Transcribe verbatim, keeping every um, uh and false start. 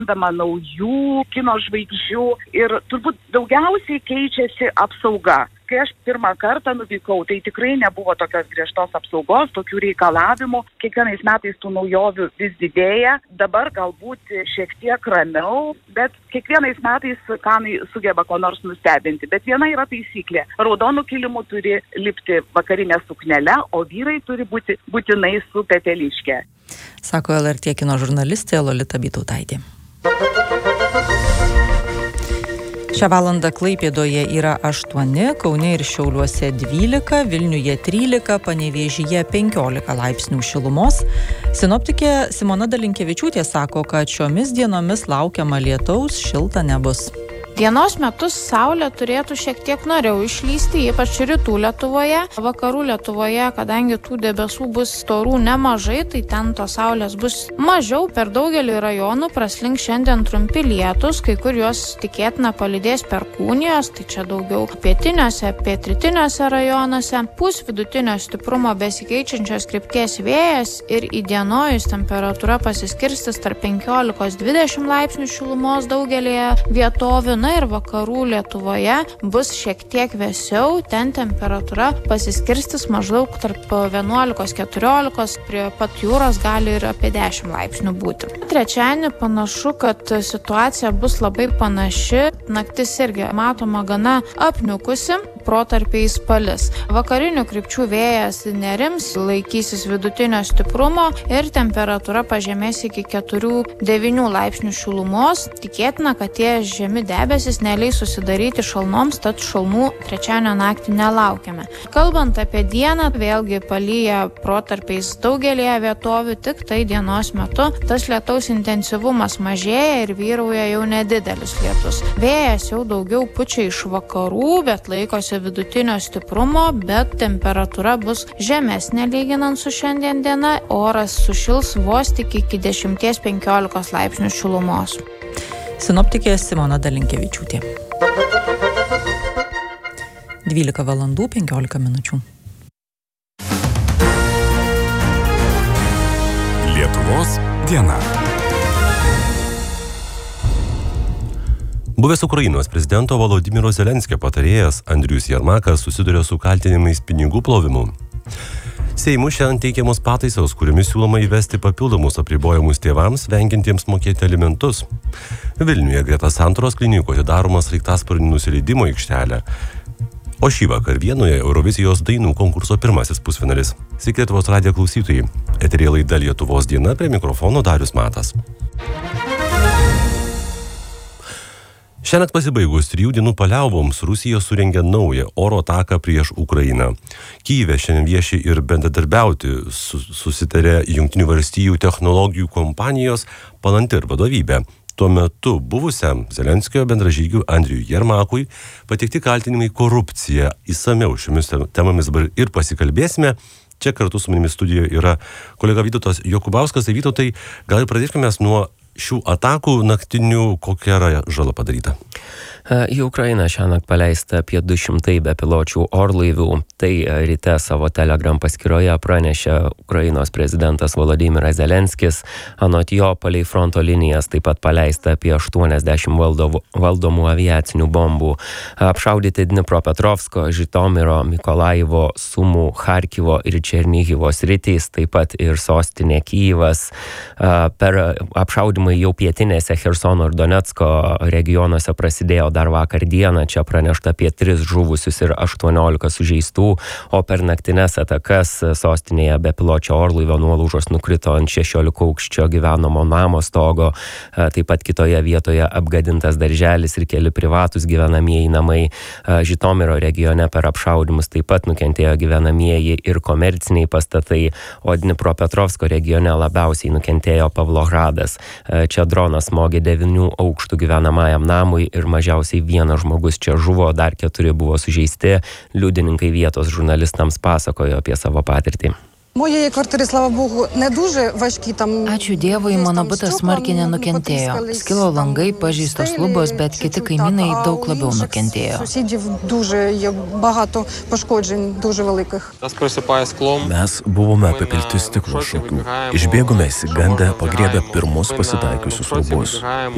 randama naujų kino žvaigždžių ir turbūt daugiausiai keičiasi apsauga. Kai aš pirmą kartą nuvykau, tai tikrai nebuvo tokios griežtos apsaugos, tokių reikalavimų. Kiekvienais metais tų naujovių vis didėja. Dabar galbūt šiek tiek ramiau, bet kiekvienais metais Kanai sugeba ko nors nustebinti. Bet viena yra taisyklė. Raudonų kilimų turi lipti vakarinė suknele, o vyrai turi būti būtinai su peteliške. Sako L R T kino žurnalistė Lolita Bytautaitė. Šią valandą Klaipėdoje yra aštuoni, Kaune ir Šiauliuose dvylika, Vilniuje trylika, Panevėžyje penkiolika laipsnių šilumos. Sinoptikė Simona Dalinkevičiūtė sako, kad šiomis dienomis laukiama lietaus, šilta nebus. Dienos metus saulė turėtų šiek tiek noriau išlysti, ypač rytų Lietuvoje. Vakarų Lietuvoje, kadangi tų debesų bus storų nemažai, tai ten tos saulės bus mažiau. Per daugelį rajonų praslink šiandien trumpi lietus, kai kur juos tikėtina palydės perkūnijos, tai čia daugiau pietiniuose, pietrytiniuose rajonuose. Pūs vidutinio stiprumo besikeičiančios krypties vėjas ir įdienojus temperatūra pasiskirstys tarp penkiolikos dvidešimt laipsnių šilumos daugelėje vietovių. Na ir vakarų Lietuvoje bus šiek tiek vėsiau, ten temperatūra pasiskirstys maždaug tarp vienuolikos keturiolikos, prie pat jūros gali ir apie dešimt laipsnių būti. Trečiadienį panašu, kad situacija bus labai panaši, naktis irgi matoma gana apniukusi, protarpiais palis. Vakarinių krypčių vėjas nerims, laikysis vidutinio stiprumo ir temperatūra pažemės iki keturių devynių laipsnių šilumos. Tikėtina, kad tie žemi debesis neleis susidaryti šalnoms, tad šalnų trečiadienio naktį nelaukiame. Kalbant apie dieną, vėlgi palyja protarpiais daugelėje vietovių, tik tai dienos metu tas lietaus intensyvumas mažėja ir vyrauja jau nedidelis lietus. Vėjas jau daugiau pučia iš vakarų, bet laikosi vidutinio stiprumo, bet temperatūra bus žemesnė lyginant su šiandien diena, oras sušils vos tik iki dešimties penkiolikos laipsnių šilumos. Sinoptikė Simona Dalinkevičiūtė. dvylika valandų penkiolika minučių. Lietuvos diena. Buvęs Ukrainos prezidento Volodymyro Zelenskio patarėjas Andrius Jermakas susiduria su kaltinimais pinigų plovimu. Seimui šiandien teikiamos pataisos, kuriomis siūloma įvesti papildomus apribojimus tėvams, vengiantiems mokėti alimentus. Vilniuje greta Santaros klinikų atidaromas sraigtasparnių nusileidimo aikštelė. O šį vakar Vienoje Eurovizijos dainų konkurso pirmasis pusfinalis. Sveiki Lietuvos radijo klausytojai. Eteryje laida Lietuvos diena, prie mikrofono Darius Matas. Šiandien pasibaigus trijų dienų paliauboms Rusija surengė naują oro ataką prieš Ukrainą. Kyjive šiandien vieši ir bendradarbiauti su, susitarė Jungtinių valstijų technologijų kompanijos Palantir vadovybė. Tuo metu buvusiam Zelenskio bendražygiui Andriui Jermakui pateikti kaltinimai korupcija. Įsamiau šiomis temomis ir pasikalbėsime. Čia kartu su manimi studijoje yra kolega Vytautas Jokubauskas. Tai Vytautai, gal ir pradėkime nuo šių atakų naktinių, kokia yra žala padaryta? Į Ukrainą šiąnakt paleista apie du šimtai bepiločių orlaivių. Tai ryte savo Telegram paskyroje pranešė Ukrainos prezidentas Volodymyras Zelenskis. Anot jo, palei fronto linijas taip pat paleista apie aštuoniasdešimt valdomų, valdomų aviacinių bombų. Apšaudyti Dnipropetrovsko, Žitomiro, Mikolaivo, Sumų, Charkivo ir Černihivo sritys, taip pat ir sostinė Kyjivas. Per apšaudimai jau pietinėse Chersono ir Donecko regionuose prasidėjo dar vakar dieną. Čia pranešta apie tris žuvusius ir aštuoniolika sužeistų, o per naktines atakas sostinėje bepiločio orlaivio nuolaužos nukrito ant šešiolikaukščio gyvenamo namo stogo. Taip pat kitoje vietoje apgadintas darželis ir keli privatūs gyvenamieji namai. Žitomiro regione per apšaudymus taip pat nukentėjo gyvenamieji ir komerciniai pastatai, o Dnipropetrovsko regione labiausiai nukentėjo Pavlogradas. Čia dronas smogė devynių aukštų gyvenamajam namui ir mažiausiai vienas žmogus čia žuvo, dar keturi buvo sužeisti. Liudininkai vietos žurnalistams pasakojo apie savo patirtį. Моєї квартири, слава Богу, не дуже важкі там. Ačiū Dievui, mano butas smarkiai nenukentėjo. Skilo langai, pažeistos lubos, bet kiti kaimynai daug labiau nukentėjo. Сусідів дуже є багато пошкоджень, дуже великих. Mes buvome apipilti stiklo šakių. Išbėgome įsigandę, pagriebę pirmus pasitaikiusius lubus.